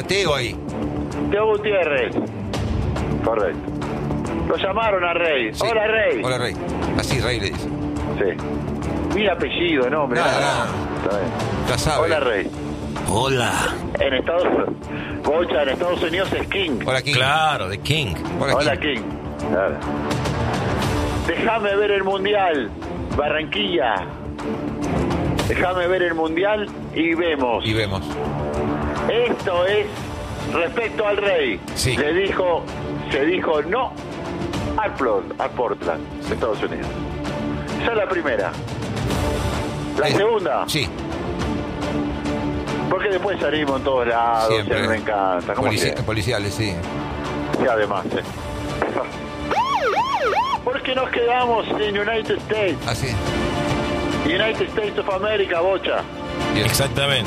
Teo ahí. Teo Gutiérrez. Correcto. Lo llamaron a Rey. Sí. Hola, Rey. Hola, Rey. Así, Rey le dice. Sí. Mi apellido, nombre. Nada. Está bien. Ya sabe. Hola, Rey. Hola. En Estados Unidos es King. Hola, King. Claro, de King. Hola, King. Claro. Déjame ver el Mundial, Barranquilla. Déjame ver el Mundial y vemos. Y vemos. Esto es respecto al Rey. Sí. Se dijo no a Portland, Sí. Estados Unidos. Esa es la primera. La segunda, Sí. porque después salimos en todos lados, Siempre. y a mí me encanta. ¿Cómo Policiales, sí. Sí, además, porque nos quedamos en United States. Así. United States of America, bocha. Bien. Exactamente.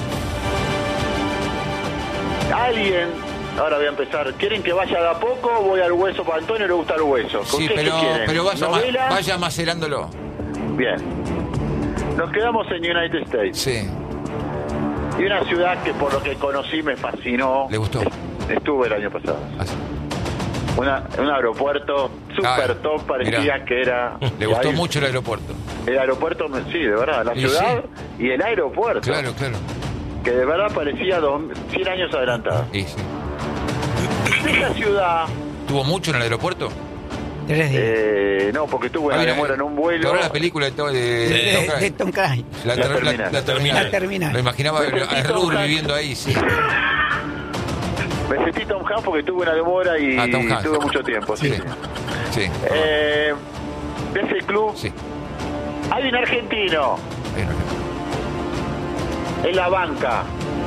Alguien, ahora voy a empezar. ¿Quieren que vaya de a poco o voy al hueso? Para Antonio le gusta el hueso. ¿Con Sí, qué quieren? pero ¿Novela? vaya macerándolo. Bien. Nos quedamos en United States. Sí. Y una ciudad que por lo que conocí me fascinó. ¿Le gustó? Estuve el año pasado. Así. Un aeropuerto super top, parecía mirá. que era... Le gustó ahí- mucho el aeropuerto. El aeropuerto, sí, de verdad. La Y ciudad y el aeropuerto. Claro. Que de verdad parecía 100 años adelantado. Y sí. Esa ciudad... ¿Tuvo mucho en el aeropuerto? 3 días. no, porque tuve una demora en un vuelo. Ahora la película de De Tom Cruise. La terminal. La terminal. Lo imaginaba Me sentí a Tom Ruhr Hanks. viviendo ahí, sí. Me sentí Tom Hanks porque tuve una demora y Tom Hanks. tuve mucho tiempo. Sí. Sí. Sí. De ese club Sí. hay un argentino en la banca.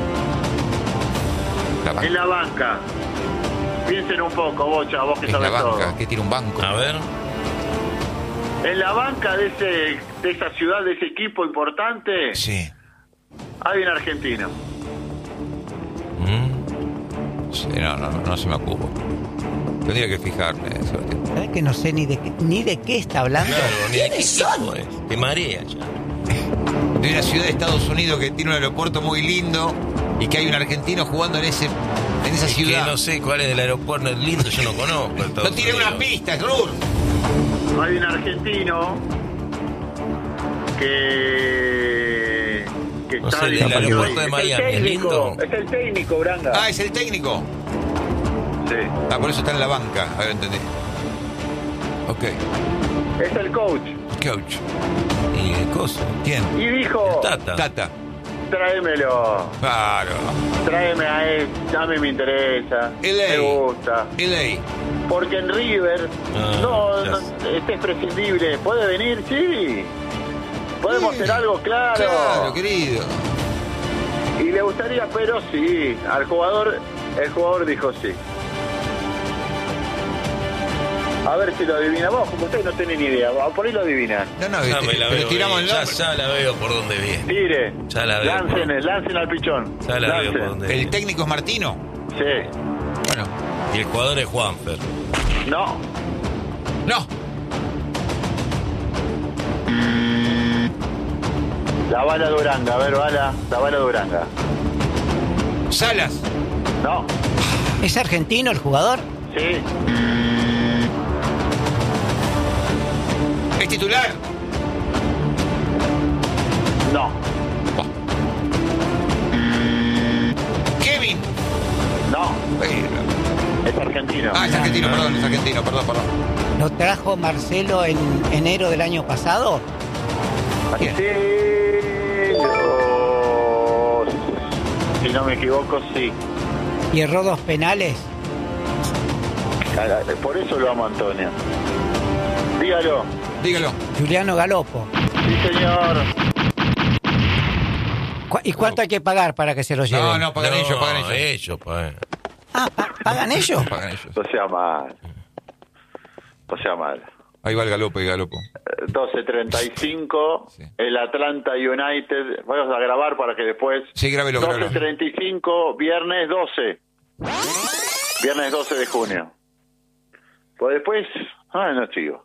La banca. En la banca. Piensen un poco, Bocha, vos que Es la sabés banca, todo. que tiene un banco. A ver. En la banca de esa ciudad, de ese equipo importante, Sí. hay un argentino. Sí, no se me ocupa. Tendría que fijarme, Sebastián. ¿Sabes que no sé ni de qué está hablando? Claro, ni de qué equipo es. Te marea ya. De una ciudad de Estados Unidos que tiene un aeropuerto muy lindo y que hay un argentino jugando en esa Es ciudad. que no sé cuál es del aeropuerto lindo, yo no conozco. No tiene una pista, es Ruhr. Hay un argentino que No está sé, del digamos, aeropuerto ahí. de Miami, Es el ¿es técnico, lindo? es el técnico, Branga. Ah, es el técnico. Sí. Ah, por eso está en la banca. Ahora entendí. Ok. Es el coach. Coach. ¿Y qué cosa? ¿Quién? Y dijo, Tata. Tata. tráemelo, Claro. tráeme a él, a mí me interesa, LA. me gusta. LA. Porque en River ya este es prescindible. ¿Puede venir? Sí. ¿Podemos Sí. hacer algo? Claro, querido. Y le gustaría, pero sí. El jugador dijo sí. A ver si lo adivinamos, como ustedes no tienen ni idea. Por ahí lo adivinan. No, Ya me la pero veo tiramos el bien, nombre. ya la veo por dónde viene. Tire. Ya la veo. Lancen al pichón. Ya la veo Lancen. por dónde ¿El viene. técnico es Martino? Sí. Bueno. Y el jugador es Juanfer. No. No. La bala Duranga. A ver, la bala Duranga. Salas. No. ¿Es argentino el jugador? Sí. ¿Es titular? No. Kevin. No. Es argentino. Ah, es argentino, perdón. ¿Lo trajo Marcelo en enero del año pasado? ¿Quién? Si no me equivoco, sí. ¿Y erró 2 penales? Por eso lo amo a Antonio. Dígalo. Dígalo. Juliano Galopo. Sí, señor. ¿Y cuánto hay que pagar para que se lo lleven? No, pagan ellos. Ellos, pagan. Ah, ¿pagan ellos? Pagan ellos. No sea mal. No sea mal. Ahí va el galopo y galopo. 12:35, Sí. el Atlanta United. Vamos a grabar para que después. Sí, grábelo. 12:35, viernes 12. Viernes 12 de junio. Pues después. No, chico.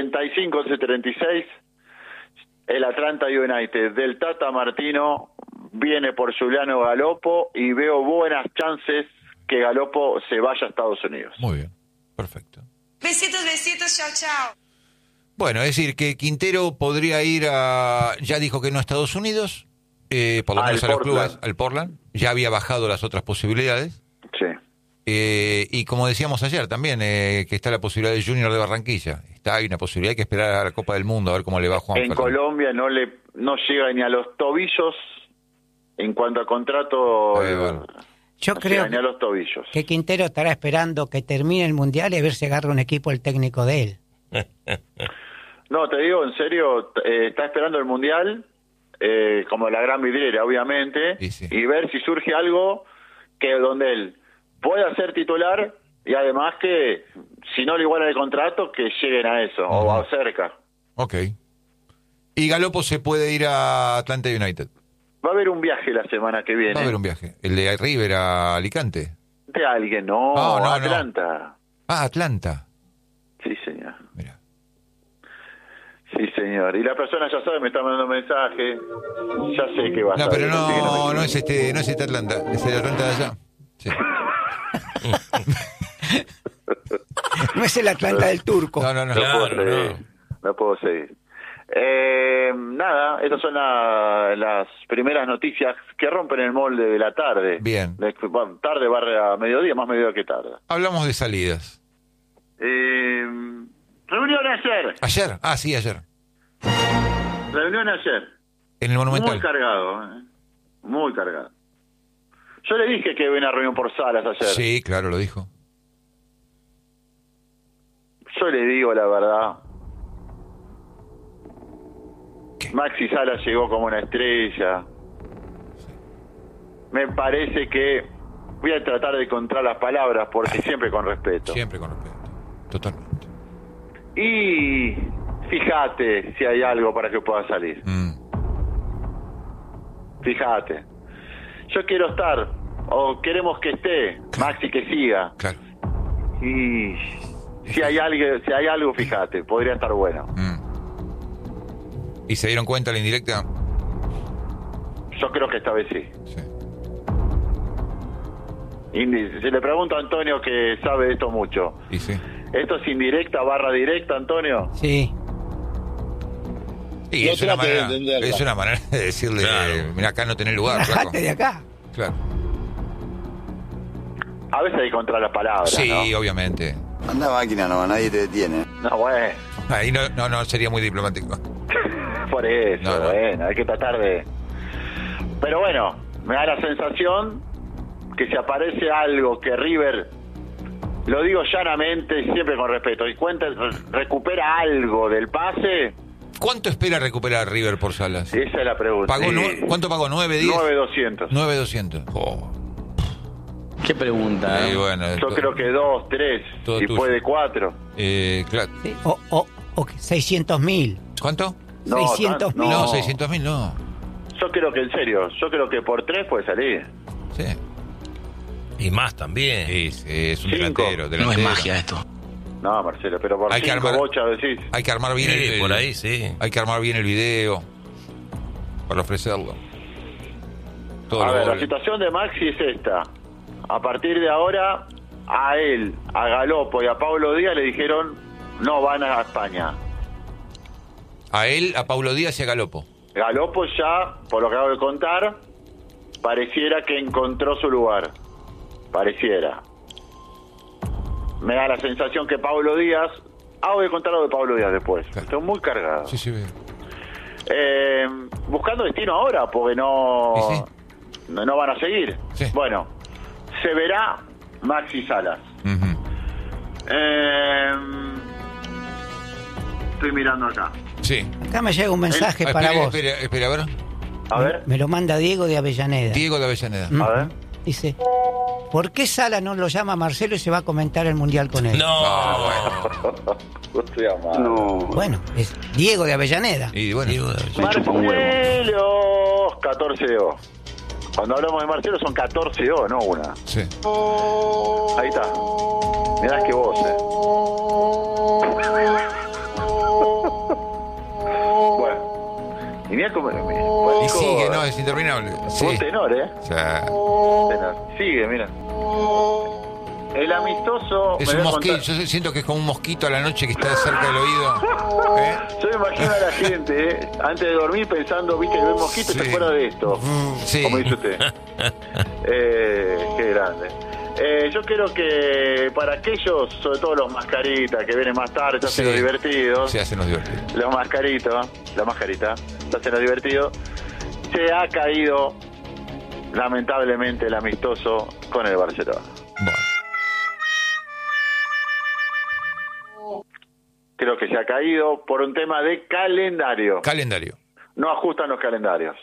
12:35, 12:36. El Atlanta United del Tata Martino viene por Giuliano Galopo y veo buenas chances que Galopo se vaya a Estados Unidos. Muy bien, perfecto. Besitos, besitos, chao, chao. Bueno, es decir, que Quintero podría ir ya dijo que no a Estados Unidos, por lo menos a los clubes, al Portland. Ya había bajado las otras posibilidades. Sí. Y como decíamos ayer también, que está la posibilidad de Junior de Barranquilla. Hay una posibilidad, hay que esperar a la Copa del Mundo a ver cómo le va a Juan En Fernández. Colombia no llega ni a los tobillos en cuanto a contrato. Bueno. Yo No creo llega ni a los tobillos. que Quintero estará esperando que termine el Mundial y a ver si agarra un equipo el técnico de él. No, te digo, en serio, está esperando el Mundial, como la gran vidriera, obviamente, Sí. y ver si surge algo que donde él pueda ser titular y además que, si no le igualan el contrato, que lleguen a eso, o a cerca. Ok. Y Galopo se puede ir a Atlanta United. Va a haber un viaje la semana que viene. Va a haber un viaje. El de River a Alicante. De alguien, no, No, Atlanta. Ah, Atlanta. Sí, señor. Mira. Sí, señor. Y la persona ya sabe, me está mandando mensaje. Ya sé que va a No, saber, pero así que me no es este Atlanta. Es el Atlanta de allá. Sí. No es el Atlanta del Turco. No. No puedo seguir. No puedo seguir. Nada, esas son las primeras noticias que rompen el molde de la tarde. Bien. Bueno, tarde barre a mediodía, más mediodía que tarde. Hablamos de salidas. Reunión ayer. ¿Ayer? Ah, sí, ayer. Reunión ayer. En el Monumental. Muy cargado, muy cargado. Yo le dije que había una reunión por salas ayer. Sí, claro, lo dijo. Yo le digo la verdad. ¿Qué? Maxi Salas llegó como una estrella. Me parece que voy a tratar de encontrar las palabras porque siempre con respeto. Siempre con respeto. Totalmente. Y fíjate si hay algo para que pueda salir. Fíjate. Yo quiero estar, o queremos que esté, Maxi que siga. Claro. Y si hay algo, fíjate, podría estar bueno. ¿Y se dieron cuenta la indirecta? Yo creo que esta vez sí. Sí. Y si le pregunto a Antonio, que sabe de esto mucho, Y sí. ¿esto es indirecta barra directa, Antonio? Sí. Y No es una trate de manera, entenderla. es una manera de decirle, Claro. mira, acá no tenés lugar, flaco. Bajate de acá. Claro. A veces hay que encontrar las palabras, Sí, ¿no? obviamente. Anda máquina, no, nadie te detiene. No, bueno, Ahí no sería muy diplomático. por eso, No, no. bueno, hay que tratar de... Pero bueno, me da la sensación que si aparece algo que River, lo digo llanamente, siempre con respeto, y recupera algo del pase, ¿Cuánto espera recuperar River por Salas? esa es la pregunta. ¿Pagó ¿Cuánto pagó? ¿9, 10? 9.200. 9.200. Oh. ¿Qué pregunta? Bueno, Yo creo que 2, 3, todo si tuyo. puede 4. Claro. Sí. O 600.000. ¿Cuánto? No, 600.000. no. No, 600.000 no. Yo creo que en serio, yo creo que por 3 puede salir. Sí. Y más también. Es un 5. delantero. No es magia esto. No, Marcelo, pero por Hay que 5 armar- bochas decís. Hay que armar bien Sí, por ahí, sí. Hay que armar bien el video para ofrecerlo. Todo A lo ver, la goles. situación de Maxi es esta. A partir de ahora, a él, a Galopo y a Pablo Díaz le dijeron no van a España. A él, a Paulo Díaz y a Galopo. Galopo ya, por lo que acabo de contar, pareciera que encontró su lugar. Pareciera. Me da la sensación que Pablo Díaz... voy a contar lo de Pablo Díaz después. Claro. Estoy muy cargado. Sí, veo. Buscando destino ahora, porque no, ¿Y sí? no van a seguir. Sí. Bueno, se verá Maxi Salas. Ujú. Estoy mirando acá. Sí. Acá me llega un mensaje para vos. Espera, a ver. A ver, Me lo manda Diego de Avellaneda. Diego de Avellaneda. Mm. a ver. Dice, ¿por qué Sala no lo llama a Marcelo y se va a comentar el Mundial con él? No, Estoy amado. Bueno, es Diego de Avellaneda. Y bueno, Digo, Marcelo, 14 O. Cuando hablamos de Marcelo son 14 O, no una. sí. Ahí está. Mirá que voz, Bueno. Y Mirá cómo... Y sigue, no, es interminable. Sí. Un tenor, ¿eh? O sea, Tenor. Sigue, mira. El amistoso... es me un voy a mosquito. contar- Yo siento que es como un mosquito a la noche que está cerca del oído. ¿Eh? Yo me imagino a la gente, antes de dormir pensando, viste, que ve un mosquito y Sí. se acuerda de esto. Sí. Como dice usted. Qué grande. Yo creo que para aquellos, sobre todo los mascaritas, que vienen más tarde, se hacen Sí. los divertidos, Se hacen los divertidos. los mascaritos, la mascarita, se hacen los divertidos, se ha caído, lamentablemente, el amistoso con el Barcelona. Bueno. Creo que se ha caído por un tema de calendario. Calendario. No ajustan los calendarios.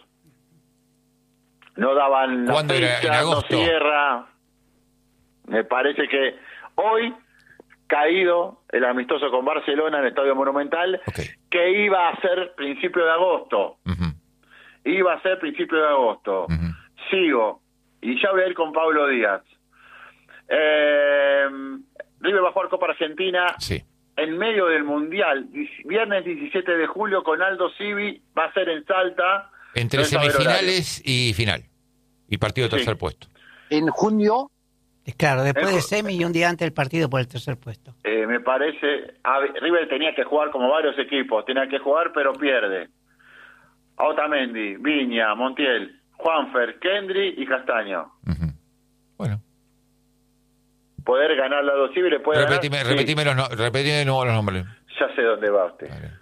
No daban la ¿Cuándo era? fecha, ¿En agosto? no cierra. Me parece que hoy, caído el amistoso con Barcelona en el Estadio Monumental, Ok. que iba a ser principio de agosto. Ujú. Iba a ser principio de agosto. Ujú. Sigo. Y ya voy a ir con Pablo Díaz. River va a jugar Copa Argentina Sí. en medio del Mundial. Viernes 17 de julio con Aldo Civi. Va a ser en Salta. Entre No sabe el semifinales y final. Y partido de Sí. tercer puesto. En junio, Claro, después Eso. de semi y un día antes del partido por el tercer puesto. Me parece... River tenía que jugar como varios equipos. Tenía que jugar, pero pierde. Otamendi, Viña, Montiel, Juanfer, Kendry y Castaño. Ujú. Bueno. Poder ganar la Aldo Civi le puede Repetime, ganar. Sí, repetime de nuevo los nombres. ya sé dónde va usted. Dale,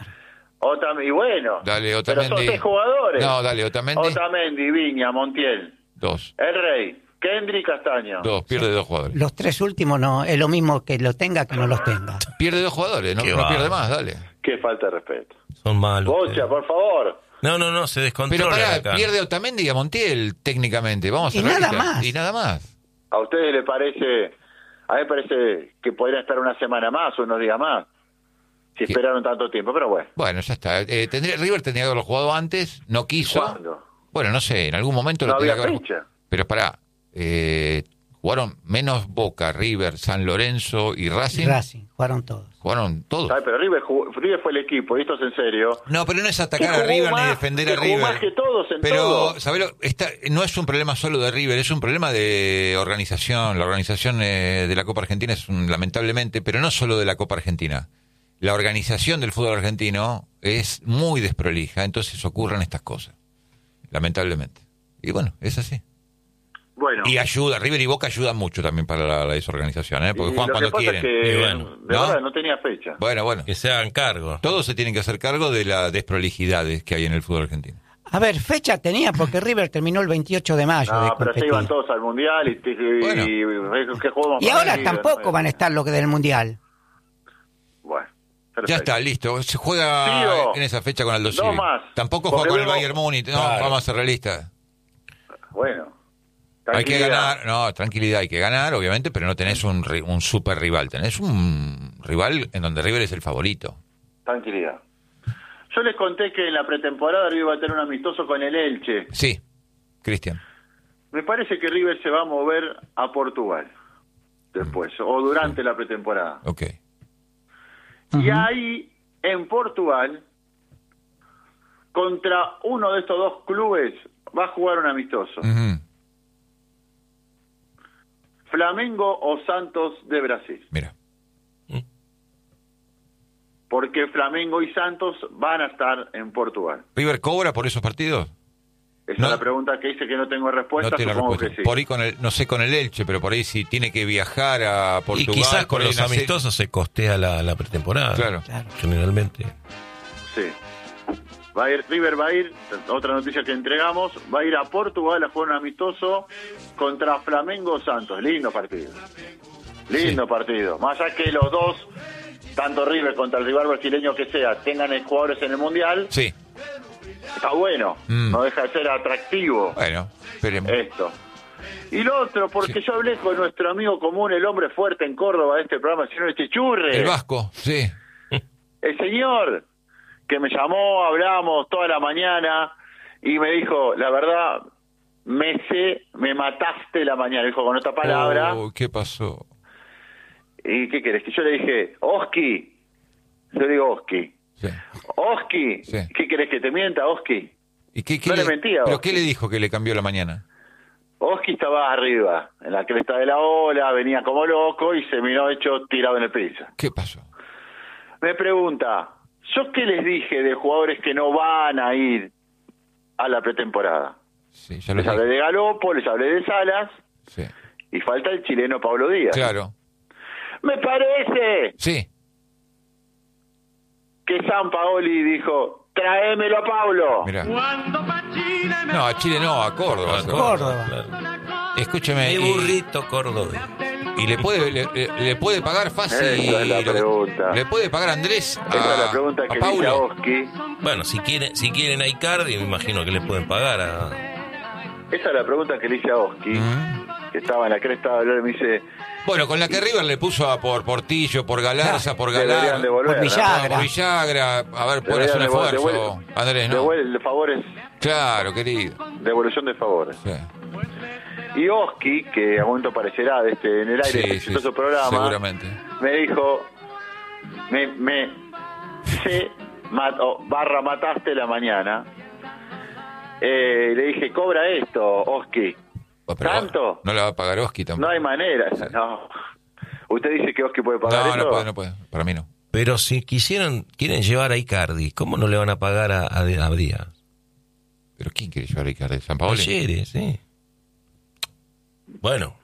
Y bueno, Dale, pero Otamendi. son 6 jugadores. No, dale, Otamendi. Otamendi, Viña, Montiel, 2. El Rey, Kendry, Castaño. 2. Pierde 2 jugadores. Los tres últimos no es lo mismo que los tenga que no los tenga. Pierde 2 jugadores. No, Qué no va. pierde más, dale. Qué falta de respeto. Son malos. Bocha, ustedes. por favor. No, se Pero descontrolan pará, acá. pierde Otamendi y a Montiel técnicamente. Vamos a Y ver nada lista. más. Y nada más. ¿A ustedes les parece? A mí me parece que podrían estar una semana más o unos días más. Si ¿Qué? esperaron tanto tiempo, pero bueno. Bueno, ya está. River tendría que haberlo jugado antes, no quiso. ¿Cuándo? Bueno, no sé, en algún momento No lo tenía había que haber fecha. Pero pará, jugaron menos Boca, River, San Lorenzo y Racing. Racing, jugaron todos. Jugaron todos. ¿Sabes? Pero River fue el equipo, y esto es en serio. No, pero no es Que atacar a jugó River ni más, defender que a jugó River. más que todos en Pero, todo. ¿sabés? No es un problema solo de River, es un problema de organización. La organización de la Copa Argentina es lamentablemente, pero no solo de la Copa Argentina. La organización del fútbol argentino es muy desprolija, entonces ocurren estas cosas, lamentablemente. Y bueno, es así. Bueno. Y ayuda, River y Boca ayudan mucho también para la desorganización, porque Y juegan lo cuando que pasa quieren. es que, Y bueno, de ¿no? verdad, no tenía fecha. Bueno. Que se hagan cargo. Todos se tienen que hacer cargo de las desprolijidades que hay en el fútbol argentino. A ver, fecha tenía porque River terminó el 28 de mayo de No, pero se competir. iban todos al Mundial y que jugamos Y para ahora el River, tampoco ¿no? van a estar los del Mundial. Bueno, perfecto. Ya está, listo. Se juega Sigo. en esa fecha con Aldo Dos Civi. más. Tampoco Porque juega con el vemos- Bayern Múnich. No, Claro. vamos a ser realistas. Bueno, Hay que tranquilidad. ganar, no, tranquilidad, hay que ganar, obviamente, pero no tenés un super rival. Tenés un rival en donde River es el favorito. Tranquilidad. Yo les conté que en la pretemporada River va a tener un amistoso con el Elche. Sí, Cristian. Me parece que River se va a mover a Portugal después, o durante la pretemporada. Ok. Y ahí, en Portugal, contra uno de estos dos clubes, va a jugar un amistoso. Ujú. Flamengo o Santos de Brasil. Mira. Porque Flamengo y Santos van a estar en Portugal. ¿River cobra por esos partidos? Esa No. es la pregunta que hice que no tengo respuesta, No tiene supongo respuesta. que sí. Por ahí con el, no sé con el Elche, pero por ahí si tiene que viajar a Portugal. Y quizás por con ahí los una serie- amistosos se costea la pretemporada. Claro. Generalmente. Sí. River va a ir, otra noticia que entregamos, va a ir a Portugal a jugar un amistoso contra Flamengo Santos. Lindo partido. Lindo partido. Más allá que los dos, tanto River contra el rival brasileño que sea, tengan jugadores en el Mundial, Sí. está bueno. No deja de ser atractivo Bueno, esperemos. esto. Y lo otro, porque yo hablé con nuestro amigo común, el hombre fuerte en Córdoba de este programa, el señor Chichurre. El Vasco, sí. El señor que me llamó, hablamos toda la mañana y me dijo, la verdad, me mataste la mañana, dijo con otra palabra. Oh, ¿qué pasó? ¿Y qué querés? Que yo le dije, Oski, yo digo Oski, Sí. Oski, Sí. ¿qué querés que te mienta, Oski? ¿Y qué No le mentía, ¿Pero Oski. qué le dijo que le cambió la mañana? Oski estaba arriba, en la cresta de la ola, venía como loco y se miró hecho tirado en el piso. ¿Qué pasó? Me pregunta, ¿yo qué les dije de jugadores que no van a ir a la pretemporada? Sí, ya lo Les hablé dije. de Galopo, les hablé de Salas Sí. y falta el chileno Pablo Díaz. Claro. Me parece Sí. que San Paoli dijo, tráemelo a Pablo. Mirá. No, a Chile no, a Córdoba. Córdoba. Claro. Escúcheme. Mi burrito cordobés. Y le puede pagar fácil. Esa es la pregunta. Le puede pagar Andrés a, Esa es la pregunta a que le hice a Paulo. Oski. Bueno, si quieren a Icardi, me imagino que le pueden pagar a... Esa es la pregunta que le hice a Oski, que estaba en la cresta de hablar y me dice, Bueno, con la que River le puso a por Portillo, por Galarza, por deberían Galar, devolver. Por Villagra. por Villagra. A ver, puede hacer un esfuerzo. Andrés, ¿no? Devuelve favores, Claro, querido. devolución de favores. Sí. Y Oski, que a momento aparecerá en el aire Sí, de este sí, exitoso programa, seguramente. me dijo, mataste la mañana. Le dije, cobra esto, Oski. Pero ¿Tanto? no la va a pagar Oski tampoco. No hay manera. No. ¿Usted dice que Oski puede pagar No, eso? no puede. Para mí no. Pero si quieren llevar a Icardi, ¿cómo no le van a pagar a Díaz? ¿Pero quién quiere llevar a Icardi? ¿San Paoli? Talleres, sí. Bueno,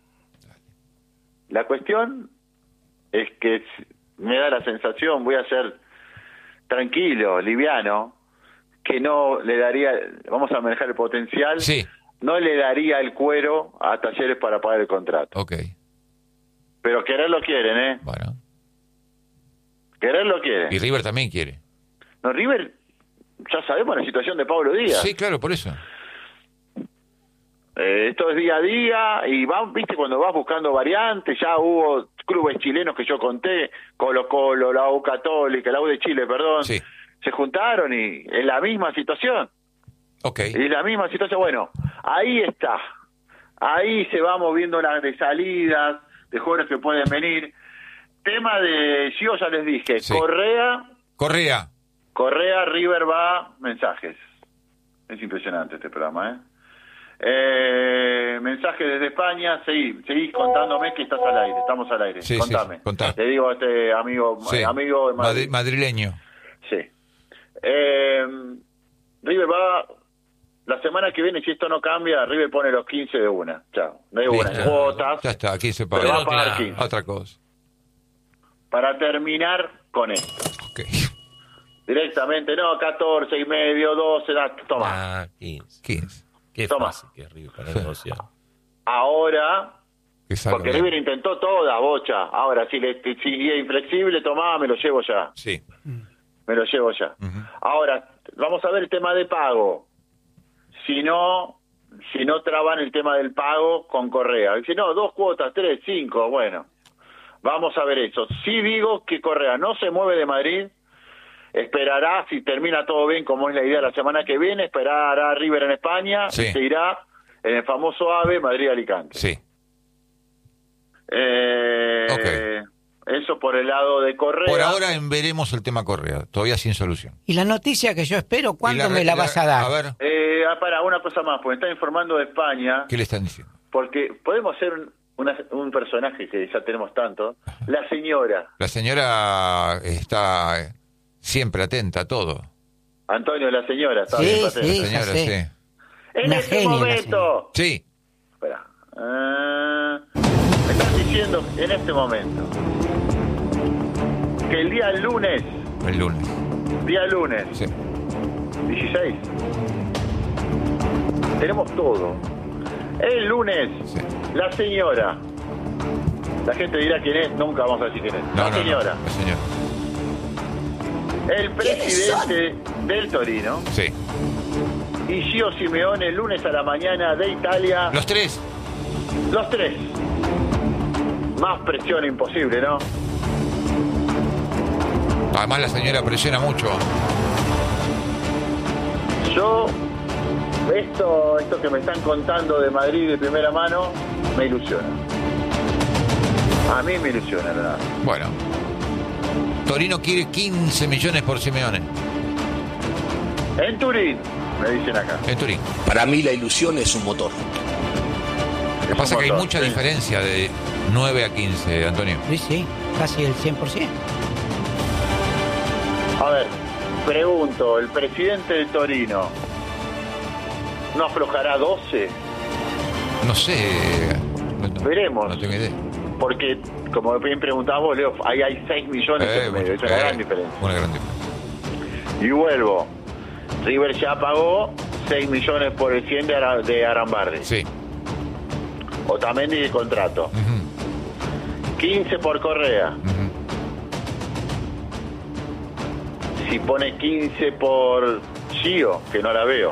La cuestión es que me da la sensación, voy a ser tranquilo, liviano, que no le daría, vamos a manejar el potencial, Sí, no le daría el cuero a Talleres para pagar el contrato. ok. Pero quererlo quieren, ¿eh? Bueno. Quererlo quieren. Y River también quiere. No, River, ya sabemos la situación de Pablo Díaz. Sí, claro, por eso. Esto es día a día y viste, cuando vas buscando variantes, ya hubo clubes chilenos que yo conté, Colo Colo, la U Católica, la U de Chile, perdón, Sí. se juntaron y en la misma situación. Ok. Y la misma situación, bueno, ahí está. Ahí se va moviendo las de salidas, de jugadores que pueden venir. Tema de Gio, ya les dije, Sí. Correa, Correa. River va, mensajes. Es impresionante este programa, ¿eh? Mensaje desde España, seguís contándome que estás al aire, estamos al aire, Sí, contame. sí, contá. Le digo a este amigo Sí. amigo de Madrid. Madrileño. Sí. River va, la semana que viene, si esto no cambia, River pone los 15 de una, chao, de una, Listo. cuotas, Ya está, aquí se pero va paga. a pagar claro. 15. Otra cosa. Para terminar con esto, Ok. directamente, no, 14 y medio, 12, toma. 15. 15. Qué Toma. fácil que es River para Sí. negociar. Ahora, Que salga. porque River intentó todas, bocha, ahora si es inflexible, tomá, me lo llevo ya. Sí. Me lo llevo ya. Ujú. Ahora, vamos a ver el tema de pago. Si no traban el tema del pago con Correa. Si no, 2 cuotas, 3, 5, bueno. Vamos a ver eso. Sí digo que Correa no se mueve de Madrid. Esperará, si termina todo bien, como es la idea, la semana que viene, esperará a River en España Sí. y se irá en el famoso AVE Madrid-Alicante. Sí. Eso por el lado de Correa. Por ahora veremos el tema Correa, todavía sin solución. Y la noticia que yo espero, ¿cuándo Y me la vas a dar? A ver, Para una cosa más, porque me están informando de España, ¿qué le están diciendo? porque podemos ser un personaje que ya tenemos tanto, la señora La señora está siempre atenta a todo. Antonio, la señora, está Sí, bien, La patente. sí. ya señora, sé. sí. En Una este genia la momento, Sí. espera, me están diciendo en este momento que el día lunes, El lunes. sí. 16, tenemos todo. El lunes, Sí. la señora, la gente dirá quién es, nunca vamos a decir quién es, No, la no, señora, no, la señora. el presidente del Torino Sí. y Gio Simeone el lunes a la mañana de Italia, Los tres. los tres. Más presión imposible, ¿no? Además la señora presiona mucho. Yo, esto que me están contando de Madrid de primera mano, me ilusiona. A mí me ilusiona, ¿verdad? Bueno. Torino quiere 15 millones por Simeone. En Turín, me dicen acá. En Turín. Para mí la ilusión es un motor. Lo que pasa es que hay mucha diferencia de 9 a 15, Antonio. Sí, casi el 100%. A ver, pregunto, ¿el presidente de Torino no aflojará 12? No sé. Veremos. No tengo idea. Porque, como bien preguntabas vos, Leo, ahí hay 6 millones en medio. Es una gran diferencia. Una gran diferencia. Y vuelvo. River ya pagó 6 millones por el 100 de Arambarri. Sí. Otamendi de contrato. 15 por Correa. Si pone 15 por Gio, que no la veo.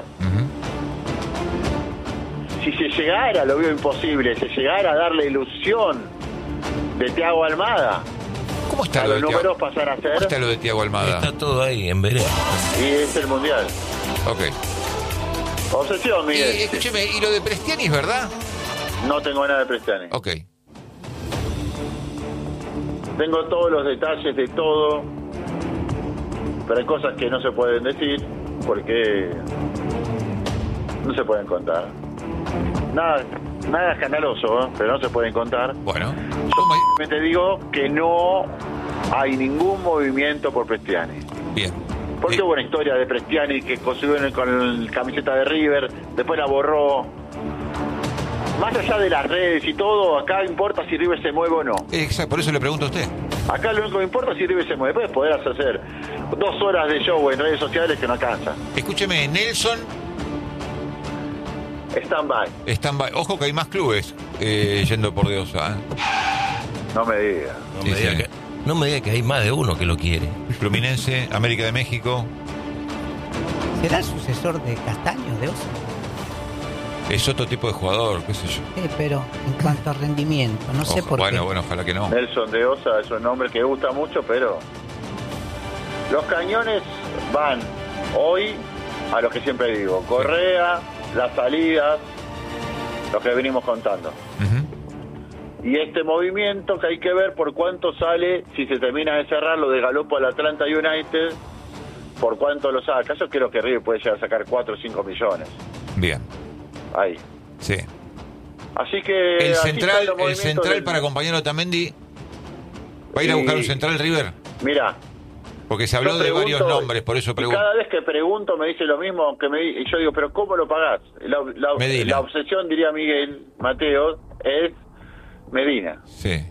Si se llegara, lo veo imposible, se llegara a dar la ilusión de Thiago Almada, ¿Cómo está a lo los de Thiago? números pasar a ¿Cómo ser, está lo de Thiago Almada? Está todo ahí en vereda. y es el Mundial. Ok. Obsesión, Y Miguel. escúcheme, ¿y lo de Prestiani es verdad? No tengo nada de Prestiani. Ok. Tengo todos los detalles de todo, pero hay cosas que no se pueden decir porque no se pueden contar. Nada escandaloso, pero no se pueden contar. Bueno. Yo te digo que no hay ningún movimiento por Prestiani. Bien. Porque hubo una historia de Prestiani que consiguió con la camiseta de River, después la borró. Más allá de las redes y todo, acá importa si River se mueve o no. Exacto, por eso le pregunto a usted. Acá lo único que importa es si River se mueve. Después podrás hacer 2 horas de show en redes sociales que no alcanza. Escúcheme, Nelson, Stand-by. stand-by. Ojo que hay más clubes yendo por Diosa. No me digas. No me diga que hay más de uno que lo quiere. Fluminense, América de México. ¿Será el sucesor de Castaño, de Osa? Es otro tipo de jugador, qué sé yo. Pero en cuanto a rendimiento, no sé por qué. Bueno, ojalá que no. Nelson de Osa es un nombre que gusta mucho, pero los cañones van hoy a lo que siempre digo. Correa, las salidas, lo que venimos contando. Y este movimiento que hay que ver por cuánto sale, si se termina de cerrar lo de Galopo al Atlanta United, por cuánto lo saca. Yo creo que River puede llegar a sacar 4 o 5 millones. Bien. Ahí. Sí. Así que El así central, están los movimientos del- para acompañar a Otamendi. ¿Va a ir a buscar un central River? Mira, Porque se habló yo de pregunto, varios nombres, por eso y pregunto. cada vez que pregunto me dice lo mismo, y yo digo, pero ¿cómo lo pagás? Medina. La obsesión, diría Miguel Mateo, es Medina. Sí.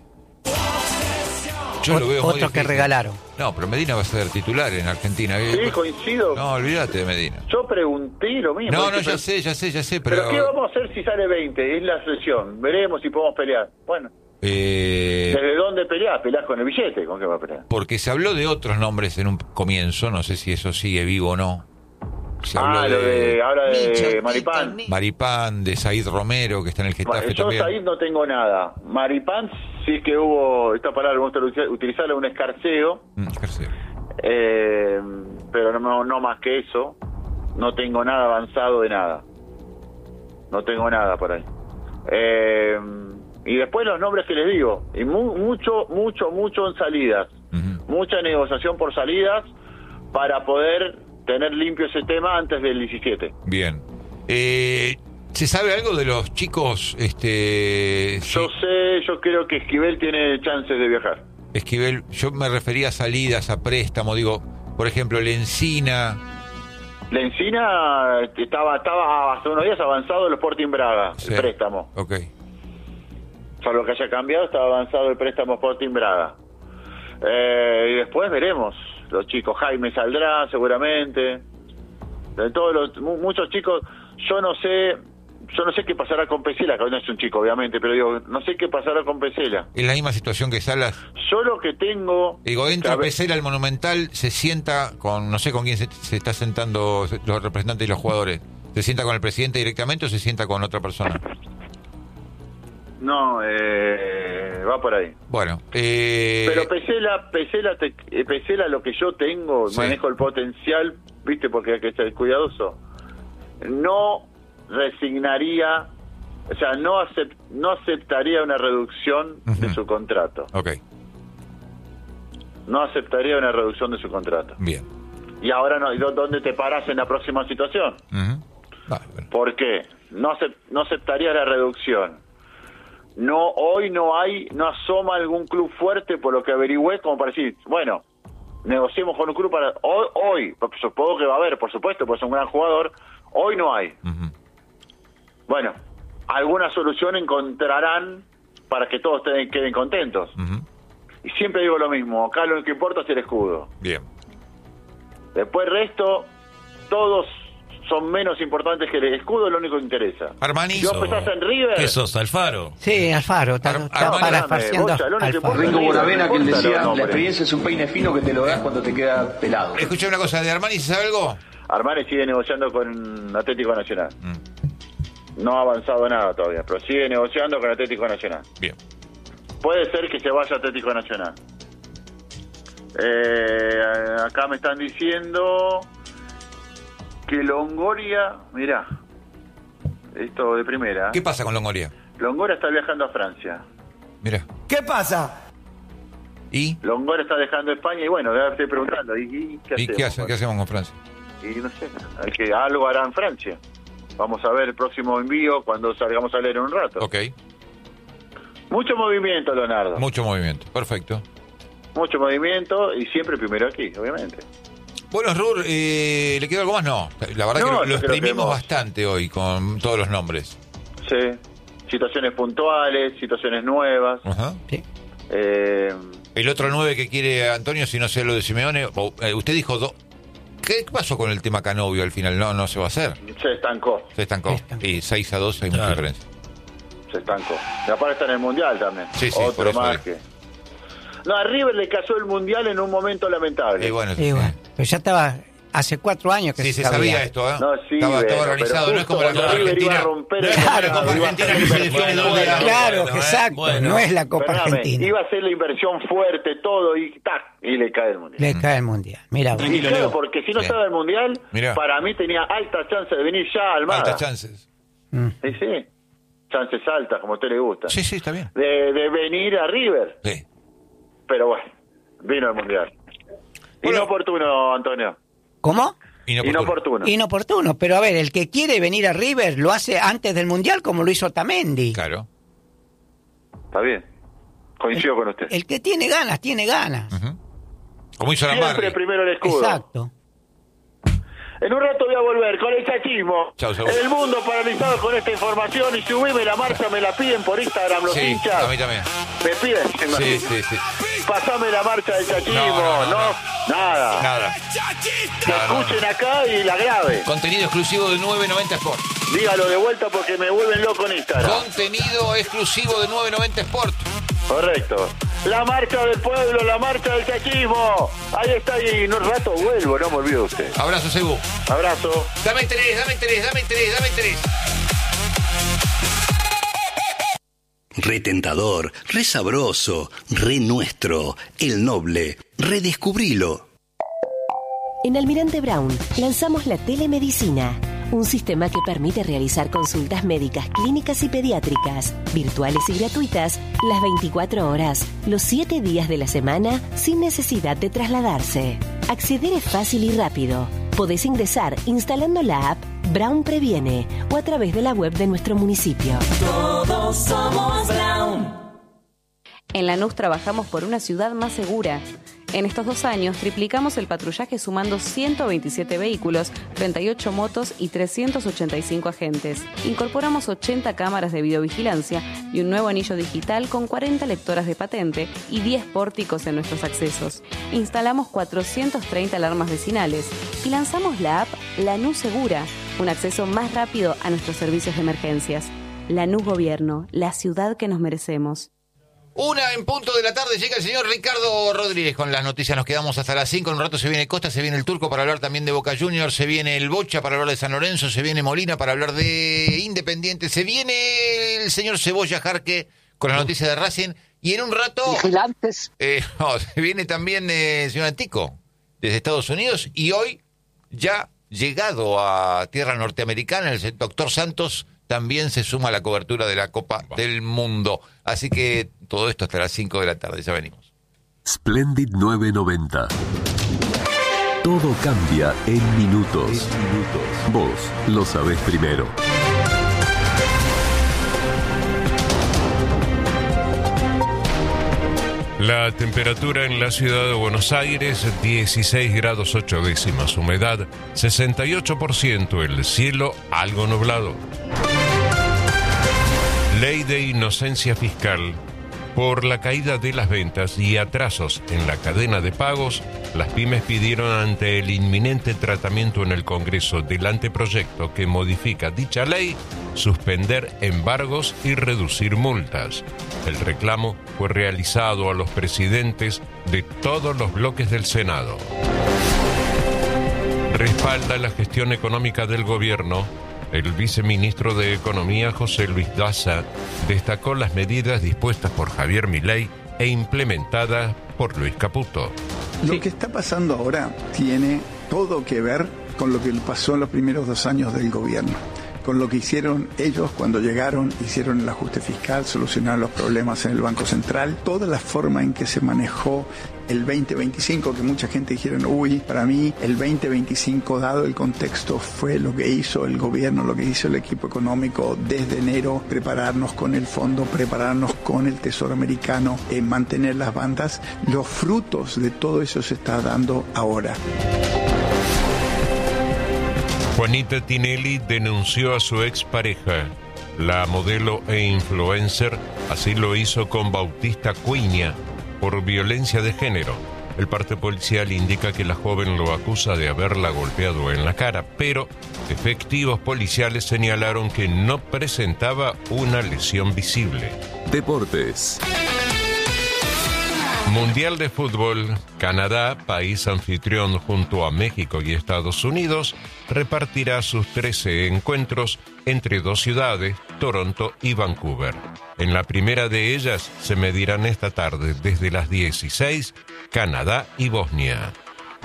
Yo lo veo muy Otro que difícil. regalaron. No, pero Medina va a ser titular en Argentina. Sí, coincido. No, olvídate de Medina. Yo pregunté lo mismo. No, Dije, ya sé, pero... ¿Pero qué vamos a hacer si sale 20? Es la sesión. Veremos si podemos pelear. Bueno, Eh, ¿desde dónde peleás? Peleás con el billete. ¿Con qué va a pelear? porque se habló de otros nombres en un comienzo, no sé si eso sigue vivo o no. Se habló Ahora de Maripán. Maripán, de Said Romero, que está en el Getafe Yo también. ahí no tengo nada. Maripán sí que hubo, esta palabra me gusta utilizarla, un escarceo. Escarceo. Pero no más que eso. No tengo nada avanzado de nada. No tengo nada por ahí. Y después los nombres que les digo. Y mucho en salidas. Mucha negociación por salidas para poder tener limpio ese tema antes del 17. Bien. ¿Se sabe algo de los chicos? Yo creo que Esquivel tiene chances de viajar. Esquivel, yo me refería a salidas, a préstamo, digo, por ejemplo, Lencina. Lencina estaba hace unos días avanzado el Sporting Braga, Sí. el préstamo. Ok. Salvo que haya cambiado, estaba avanzado el préstamo Sporting Braga. Y después veremos. Los chicos, Jaime saldrá seguramente. De todos muchos chicos, yo no sé qué pasará con Pesela, que no es un chico obviamente, pero digo, no sé qué pasará con Pesela. Es la misma situación que Salas. Yo lo que tengo... Digo, entra Pesela al Monumental, se sienta con, no sé con quién se está sentando los representantes y los jugadores. ¿Se sienta con el presidente directamente o se sienta con otra persona? No, va por ahí. Bueno, Pero Pesela lo que yo tengo, Sí. manejo el potencial, viste, porque hay que ser cuidadoso. No resignaría, o sea, no aceptaría una reducción de su contrato. ok. no aceptaría una reducción de su contrato. Bien. Y ahora no, ¿dónde te parás en la próxima situación? Ujú. Vale, bueno. ¿Por qué? No aceptaría la reducción. Hoy no asoma algún club fuerte, por lo que averigüé, como para decir, bueno, negociemos con un club para... Hoy, supongo que va a haber, por supuesto, pues es un gran jugador, hoy no hay. Ujú. Bueno, alguna solución encontrarán para que todos queden contentos. Ujú. Y siempre digo lo mismo, acá lo que importa es el escudo. Bien. Después el resto, todos son menos importantes que el escudo, es lo único que interesa. Armani. Si vos pensás en River... ¿Qué sos, Alfaro? Sí, Alfaro, está Armando, parafraseando Bocha, lo único que Alfaro. importa- Ringo Bonavena, que él decía, Los la nombres. experiencia es un peine fino que te lo das cuando te queda pelado. Escuché una cosa de Armani, ¿se sabe algo? Armani sigue negociando con Atlético Nacional. No ha avanzado nada todavía, pero sigue negociando con Atlético Nacional. Bien. Puede ser que se vaya Atlético Nacional. Acá me están diciendo que Longoria, mirá, esto de primera. ¿Qué pasa con Longoria? Longoria está viajando a Francia. Mira. ¿Qué pasa? ¿Y? Longoria está dejando España y bueno, ya estoy preguntando, ¿y ¿Y qué hacemos con Francia? Y no sé, que algo hará en Francia. Vamos a ver el próximo envío cuando salgamos a leer en un rato. Ok. Mucho movimiento, Leonardo. Mucho movimiento. Perfecto. Mucho movimiento y siempre primero aquí, obviamente. Bueno, Rur, ¿le quedó algo más? No. La verdad No, que yo lo creo que exprimimos hemos- bastante hoy con todos los nombres. Sí. Situaciones puntuales, situaciones nuevas. Ajá. Sí. El otro 9 que quiere Antonio, si no sé lo de Simeone, usted dijo ¿qué pasó con el tema Canovio al final? No se va a hacer. Se estancó. Se estancó. Y 6-2 hay mucha Claro. diferencia. Se estancó. Y aparte está en el Mundial también. Sí, por Otro eso más digo. que... No, a River le casó el Mundial en un momento lamentable. Y bueno, Y bueno, pero ya estaba hace 4 años que sí, se sabía esto, ¿eh? No, sí, estaba todo pero organizado, no es como la justo Copa cuando River iba Argentina. a romper No es el como la mercado, Copa iba a Argentina hacer que se inversión define fuerte. doble. Claro, Bueno, exacto. bueno. No es la Copa Perdóname, Argentina. iba a hacer la inversión fuerte, todo, y ¡tac! Y le cae el Mundial. Le cae el Mundial. Mira, vos. Y claro, porque si no Sí. estaba el Mundial, Mirá. para mí tenía alta chance de venir ya al Altas Almada. chances. Sí, sí. Chances altas, como a usted le gusta. Sí, está bien. De venir a River. Sí. Pero bueno, vino el Mundial. Bueno. Inoportuno, Antonio. ¿Cómo? Inoportuno. Inoportuno. Pero a ver, el que quiere venir a River lo hace antes del Mundial como lo hizo Otamendi. Claro. Está bien. Coincido con usted. El que tiene ganas, tiene ganas. Ujú. Como hizo Siempre Lamarri. primero el escudo. Exacto. En un rato voy a volver con el chachismo. Chau, chau. El mundo paralizado con esta información y subime la marcha, me la piden por Instagram los Sí, hinchas. a mí también. Me piden, Sí. pasame la marcha del chachismo. No. Nada. Nada. Que escuchen acá y la grabe. Contenido exclusivo de 990 Sport. Dígalo de vuelta porque me vuelven loco en Instagram. Contenido exclusivo de 990 Sport. Correcto. La marcha del pueblo, la marcha del chachismo. Ahí está y en un rato vuelvo, no me olvido de usted. Abrazo, Cebu. Abrazo. Dame tres. Re tentador, re sabroso, re nuestro, el noble, redescubrilo. En Almirante Brown lanzamos la telemedicina, un sistema que permite realizar consultas médicas, clínicas y pediátricas, virtuales y gratuitas, las 24 horas, los 7 días de la semana, sin necesidad de trasladarse. Acceder es fácil y rápido. Podés ingresar instalando la app Brown Previene o a través de la web de nuestro municipio. Todos somos Brown. En Lanús trabajamos por una ciudad más segura. En estos 2 años triplicamos el patrullaje sumando 127 vehículos, 38 motos y 385 agentes. Incorporamos 80 cámaras de videovigilancia y un nuevo anillo digital con 40 lectoras de patente y 10 pórticos en nuestros accesos. Instalamos 430 alarmas vecinales y lanzamos la app Lanús Segura, un acceso más rápido a nuestros servicios de emergencias. Lanús Gobierno, la ciudad que nos merecemos. 1:00 de la tarde llega el señor Ricardo Rodríguez con las noticias. Nos quedamos hasta las 5. En un rato se viene Costa, se viene el Turco para hablar también de Boca Juniors, se viene el Bocha para hablar de San Lorenzo, se viene Molina para hablar de Independiente, se viene el señor Cebolla Jarque con las noticias de Racing y en un rato se viene también el señor Antico desde Estados Unidos y hoy ya llegado a tierra norteamericana el doctor Santos también se suma a la cobertura de la Copa del Mundo. Así que todo esto hasta las 5 de la tarde. Ya venimos. Splendid 990. Todo cambia en minutos. Vos lo sabés primero. La temperatura en la ciudad de Buenos Aires, 16 grados 8 décimas, humedad 68%, el cielo algo nublado. Ley de inocencia fiscal. Por la caída de las ventas y atrasos en la cadena de pagos, las pymes pidieron ante el inminente tratamiento en el Congreso del anteproyecto que modifica dicha ley, suspender embargos y reducir multas. El reclamo fue realizado a los presidentes de todos los bloques del Senado. Respalda la gestión económica del gobierno. El viceministro de Economía, José Luis Daza, destacó las medidas dispuestas por Javier Milei e implementadas por Luis Caputo. Lo que está pasando ahora tiene todo que ver con lo que pasó en los primeros 2 años del gobierno, con lo que hicieron ellos cuando llegaron, hicieron el ajuste fiscal, solucionaron los problemas en el Banco Central, toda la forma en que se manejó el 2025, que mucha gente dijeron, para mí el 2025, dado el contexto, fue lo que hizo el gobierno, lo que hizo el equipo económico desde enero, prepararnos con el fondo, prepararnos con el Tesoro americano, mantener las bandas. Los frutos de todo eso se está dando ahora. Juanita Tinelli denunció a su expareja. La modelo e influencer así lo hizo con Bautista Cuiña por violencia de género. El parte policial indica que la joven lo acusa de haberla golpeado en la cara, pero efectivos policiales señalaron que no presentaba una lesión visible. Deportes. Mundial de Fútbol. Canadá, país anfitrión junto a México y Estados Unidos, repartirá sus 13 encuentros entre 2 ciudades, Toronto y Vancouver. En la primera de ellas se medirán esta tarde desde las 16, Canadá y Bosnia.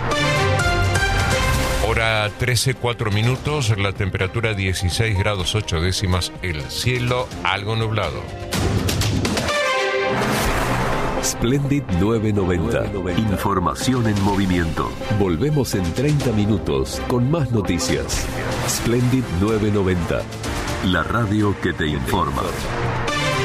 Hora 13:04 minutos, la temperatura 16 grados 8 décimas, el cielo algo nublado. Splendid 990. Información en movimiento. Volvemos en 30 minutos con más noticias. Splendid 990. La radio que te informa.